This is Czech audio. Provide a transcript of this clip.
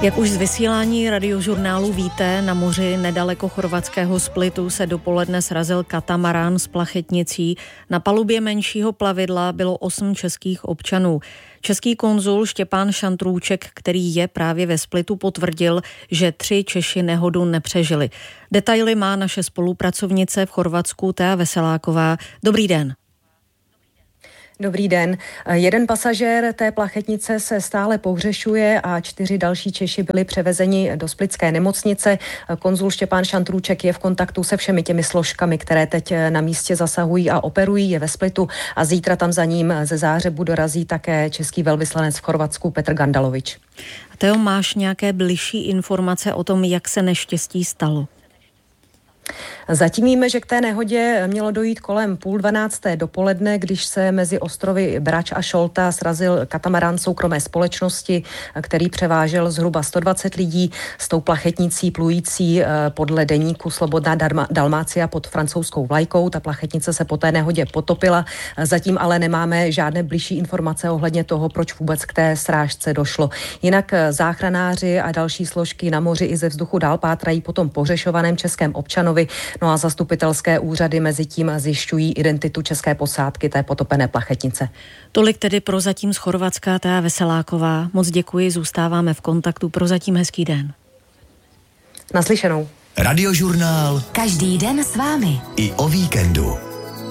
Jak už z vysílání radiožurnálu víte, na moři nedaleko chorvatského Splitu se dopoledne srazil katamarán s plachetnicí. Na palubě menšího plavidla bylo 8 českých občanů. Český konzul Štěpán Šantrůček, který je právě ve Splitu, potvrdil, že 3 Češi nehodu nepřežili. Detaily má naše spolupracovnice v Chorvatsku Thea Veseláková. Dobrý den. Dobrý den. Jeden pasažér té plachetnice se stále pohřešuje a 4 další Češi byli převezeni do splitské nemocnice. Konzul Štěpán Šantrůček je v kontaktu se všemi těmi složkami, které teď na místě zasahují a operují, je ve Splitu a zítra tam za ním ze Záhřebu dorazí také český velvyslanec v Chorvatsku Petr Gandalovič. Teo, máš nějaké bližší informace o tom, jak se neštěstí stalo? Zatím víme, že k té nehodě mělo dojít kolem 11:30 dopoledne, když se mezi ostrovy Brač a Šolta srazil katamarán soukromé společnosti, který převážel zhruba 120 lidí s tou plachetnicí plující podle deníku Slobodná Dalmácia pod francouzskou vlajkou. Ta plachetnice se po té nehodě potopila. Zatím ale nemáme žádné bližší informace ohledně toho, proč vůbec k té srážce došlo. Jinak záchranáři a další složky na moři i ze vzduchu dál pátrají po tom pohřešovaném českém občanovi. No a zastupitelské úřady mezi tím zjišťují identitu české posádky té potopené plachetnice. Tolik tedy prozatím z Chorvatska, Thea Veseláková. Moc děkuji, zůstáváme v kontaktu. Prozatím hezký den. Naslyšenou. Radiožurnál. Každý den s vámi. I o víkendu.